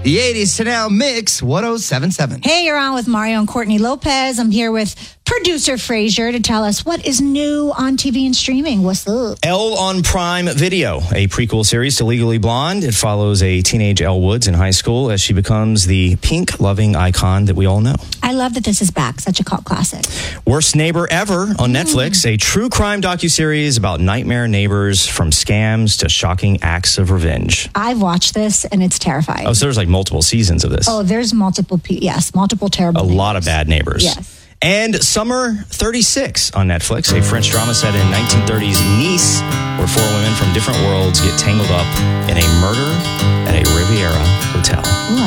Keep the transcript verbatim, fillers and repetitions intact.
The eighties to now Mix one oh seven point seven. Hey, you're on with Mario and Courtney Lopez. I'm here with producer Frazier to tell us what is new on T V and streaming. What's up? Elle on Prime Video, a prequel series to Legally Blonde. It follows a teenage Elle Woods in high school as she becomes the pink-loving icon that we all know. I love that this is back. Such a cult classic. Worst Neighbor Ever on Netflix, a true crime docuseries about nightmare neighbors from scams to shocking acts of revenge. I've watched this, and it's terrifying. Oh, so there's like multiple seasons of this. Oh, there's multiple, pe- yes, multiple terrible A neighbors. lot of bad neighbors. Yes. And Summer thirty-six on Netflix, a French drama set in nineteen thirties Nice, where four women from different worlds get tangled up in a murder at a Riviera hotel. Ooh,